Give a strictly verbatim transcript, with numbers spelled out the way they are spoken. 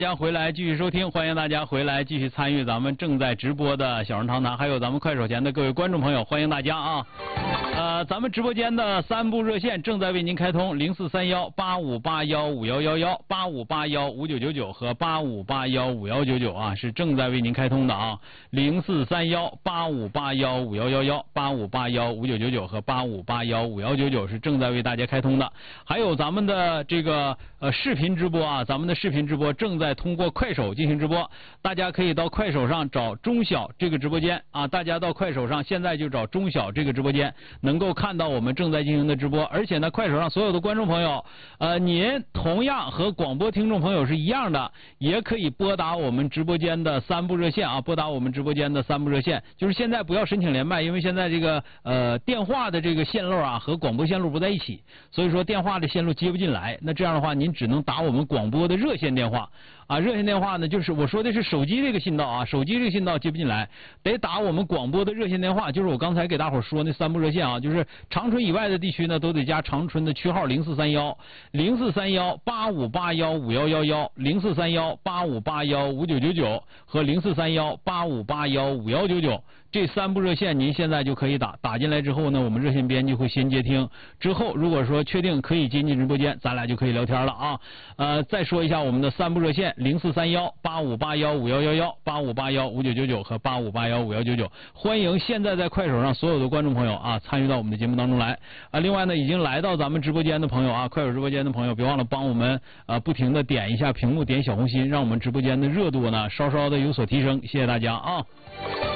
大家回来继续收听，欢迎大家回来继续参与咱们正在直播的小人长谈，还有咱们快手前的各位观众朋友，欢迎大家啊！呃，咱们直播间的三部热线正在为您开通，零四三幺八五八幺五幺幺幺、八五八幺五九九九和八五八幺五幺九九啊，是正在为您开通的啊，零四三幺八五八幺五幺幺幺、八五八幺五九九九和八五八幺五幺九九是正在为大家开通的，还有咱们的这个呃视频直播啊，咱们的视频直播正在通过快手进行直播，大家可以到快手上找中小这个直播间啊，大家到快手上现在就找中小这个直播间，能够看到我们正在进行的直播，而且呢，快手上所有的观众朋友，呃，您同样和广播听众朋友是一样的，也可以拨打我们直播间的三部热线啊，拨打我们直播间的三部热线，就是现在不要申请连麦，因为现在这个呃电话的这个线路啊和广播线路不在一起，所以说电话的线路接不进来，那这样的话您只能打我们广播的热线电话。啊，热线电话呢，就是我说的是手机这个信道啊，手机这个信道接不进来，得打我们广播的热线电话，就是我刚才给大伙儿说那三部热线啊，就是长春以外的地区呢，都得加长春的区号零四三幺零四三幺八五八幺五幺幺幺、零四三幺八五八幺五九九九和零四三幺八五八幺五幺九九。这三部热线您现在就可以打，打进来之后呢，我们热线编辑会先接听，之后如果说确定可以接进直播间，咱俩就可以聊天了啊。呃，再说一下我们的三部热线：零四三幺八五八幺五幺幺幺、八五八幺五九九九和八五八幺五幺九九。欢迎现在在快手上所有的观众朋友啊，参与到我们的节目当中来啊。另外呢，已经来到咱们直播间的朋友啊，快手直播间的朋友，别忘了帮我们啊不停的点一下屏幕，点小红心，让我们直播间的热度呢稍稍的有所提升，谢谢大家啊。